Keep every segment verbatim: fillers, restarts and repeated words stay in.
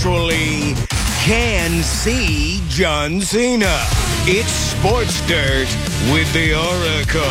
actually can see John Cena. It's Sports Dirt with the Oracle.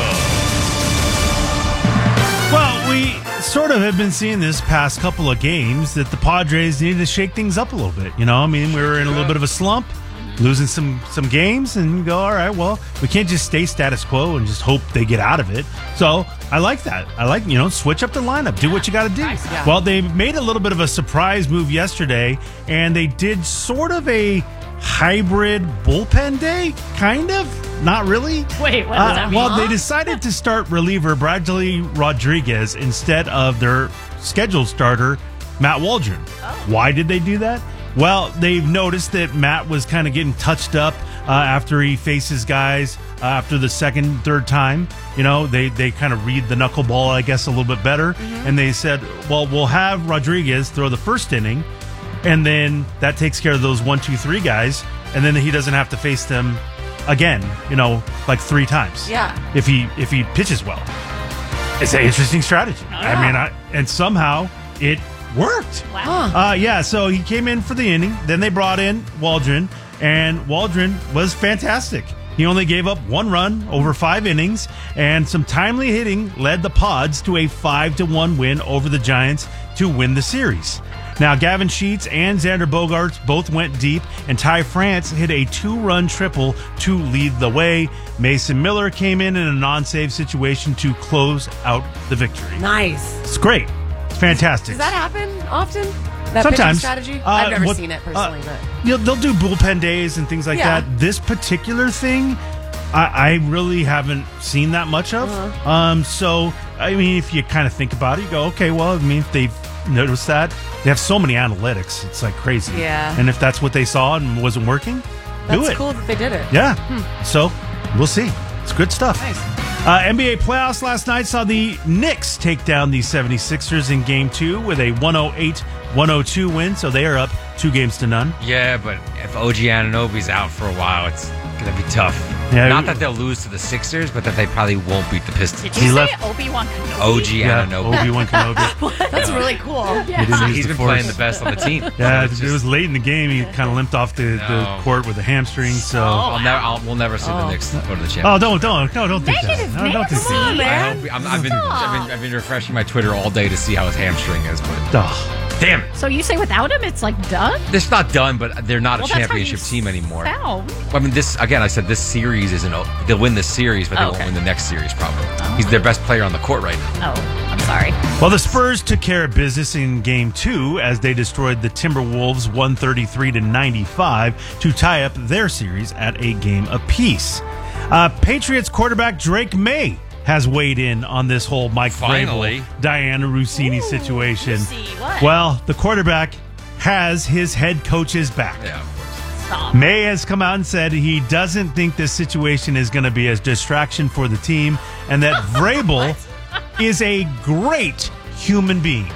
Well, we sort of have been seeing this past couple of games that the Padres needed to shake things up a little bit. You know, I mean, we were in a little bit of a slump, losing some, some games, and you go, all right, well, we can't just stay status quo and just hope they get out of it. So I like that. I like, you know, switch up the lineup, do what you got to do. Nice, yeah. Well, they made a little bit of a surprise move yesterday, and they did sort of a hybrid bullpen day, kind of. Not really. Wait, what does Uh, that mean? well, they decided to start reliever Bradley Rodriguez instead of their scheduled starter, Matt Waldron. Oh. Why did they do that? Well, they've noticed that Matt was kind of getting touched up uh, after he faces guys uh, after the second, third time. You know, they, they kind of read the knuckleball, I guess, a little bit better. Mm-hmm. And they said, well, we'll have Rodriguez throw the first inning, and then that takes care of those one, two, three guys, and then he doesn't have to face them again, you know, like three times. Yeah. If he if he pitches well, it's an interesting strategy. Oh, I mean, I, and somehow it worked. Wow. Uh, yeah. So he came in for the inning. Then they brought in Waldron, and Waldron was fantastic. He only gave up one run over five innings, and some timely hitting led the Pods to a five to one win over the Giants to win the series. Now, Gavin Sheets and Xander Bogaerts both went deep, and Ty France hit a two-run triple to lead the way. Mason Miller came in in a non-save situation to close out the victory. Nice. It's great. It's fantastic. Does that happen often? That pitching Sometimes. strategy? Uh, I've never what- seen it personally, uh, but You know, they'll do bullpen days and things like Yeah. that. This particular thing, I, I really haven't seen that much of. Uh-huh. Um, so, I mean, if you kind of think about it, you go, okay, well, I mean, if they've noticed that, they have so many analytics. It's like crazy. Yeah. And if that's what they saw and wasn't working, that's do it. cool that they did it. Yeah. So, we'll see. It's good stuff. Nice. Uh, N B A playoffs last night saw the Knicks take down the seventy-sixers in game two with a one oh eight one oh two win, so they are up two games to none. Yeah, but if O G Anunoby's out for a while, it's going to be tough. Yeah, Not we- that they'll lose to the Sixers, but that they probably won't beat the Pistons. Did He you say left- Obi-Wan Kenobi? O G Yeah, Anunoby. Obi-Wan Kenobi. That's really cool. He didn't use He's the been force. playing the best on the team. Yeah, So it it's just- was late in the game. He kind of limped off the, No. the court with a hamstring. So, Oh. I'll never, I'll, we'll never see the Oh. Knicks go to the championship. oh, don't, don't, no, don't think Negative, that. No, don't think Nancy. that. Come on, I man. hope, I'm, I've, been, I've, been, I've been refreshing my Twitter all day to see how his hamstring is, but Oh, damn it. So you say without him, it's like done? It's not done, but they're not Well, a that's how championship you team anymore. sound. I mean, this again. I said this series isn't. o- They'll win this series, but they Oh, won't okay. win the next series. Probably. He's their best player on the court right now. Oh, I'm sorry. well, the Spurs took care of business in game two as they destroyed the Timberwolves one thirty-three to ninety-five to tie up their series at a game apiece. Uh, Patriots quarterback Drake May has weighed in on this whole Mike Finally. Vrabel, Diana Rossini situation. see what? Well, the quarterback has his head coach's back. Yeah, of course. Stop. May has come out and said he doesn't think this situation is going to be a distraction for the team and that Vrabel is a great human being.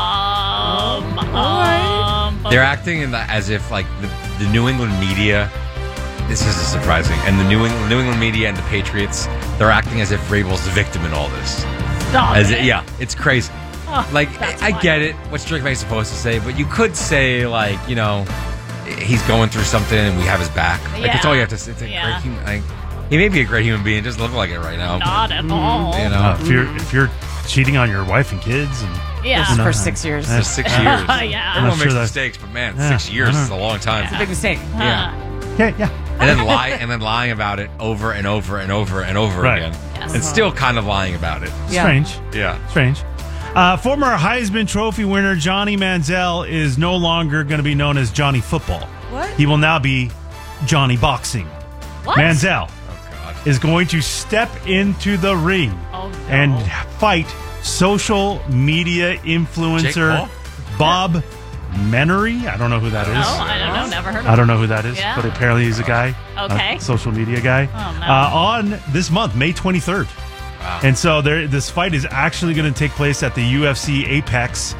Um, um, They're acting in the, as if like the, the New England media. This is surprising, and the New England, New England media and the Patriots. They're acting as if Vrabel's the victim in all this. stop As it. it, yeah, it's crazy. Oh, Like that's I, I funny. get it. What's Drake May supposed to say? But you could say like you know, he's going through something and we have his back. Like that's Yeah. all you have to say. It's a Yeah. great human, like, he may be a great human being. Just look like it right now. Not at all. You know, Uh, if you're if you're cheating on your wife and kids, and Yeah. This is No. for six years. Yeah. for six years. Yeah. Everyone I'm sure makes that- mistakes, but man, Yeah, six years I is know. a long time. Big mistake. Yeah. yeah, yeah. And then lie, and then lying about it over and over and over and over Right. again, Yes. and still kind of lying about it. Yeah. Strange, Yeah. strange. Uh, former Heisman Trophy winner Johnny Manziel is no longer going to be known as Johnny Football. What? He will now be Johnny Boxing. What? Manziel Oh God. is going to step into the ring Oh, no. and fight social media influencer Paul? Bob Menery. I don't know who that is. Oh, I don't know. Never heard of I don't know who that is, Yeah. but apparently he's a guy, Okay. a social media guy. Oh, no. uh, on this month, May twenty-third. Wow. And so there, this fight is actually going to take place at the U F C Apex